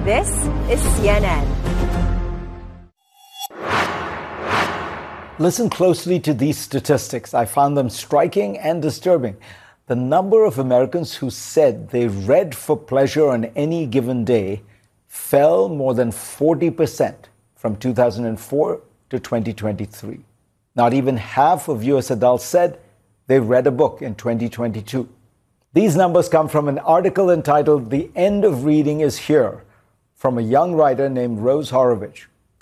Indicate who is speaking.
Speaker 1: This is CNN.
Speaker 2: Listen closely to these statistics. I found them striking and disturbing. The number of Americans who said they read for pleasure on any given day fell more than 40% from 2004 to 2023. Not even half of U.S. adults said they read a book in 2022. These numbers come from an article entitled "The End of Reading is Here" from a young writer named Rose Horovitch.